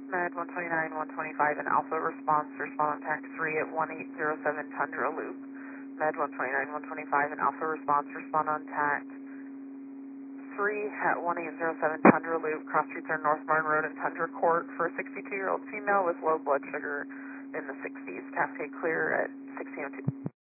Med 129, 125, and Alpha response, respond on TAC 3 at 1807 Tundra Loop. Med 129, 125, and Alpha response, respond on TAC 3 at 1807 Tundra Loop, cross streets are North Martin Road and Tundra Court for a 62-year-old female with low blood sugar in the 60s. Cascade clear at 1602.